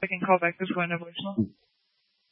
I can call back. This going to voicemail.